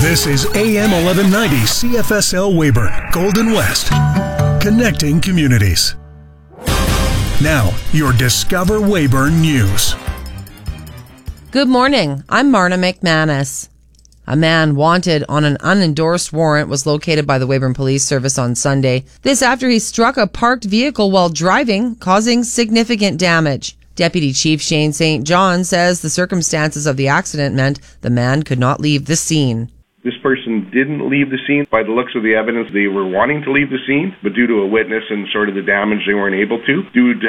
This is AM 1190 CFSL Weyburn, Golden West, connecting communities. Now, your Discover Weyburn News. Good morning. I'm Marna McManus. A man wanted on an unendorsed warrant was located by the Weyburn Police Service on Sunday. This after he struck a parked vehicle while driving, causing significant damage. Deputy Chief Shane St. John says the circumstances of the accident meant the man could not leave the scene. This person didn't leave the scene. By the looks of the evidence, they were wanting to leave the scene, but due to a witness and sort of the damage, they weren't able to. Due to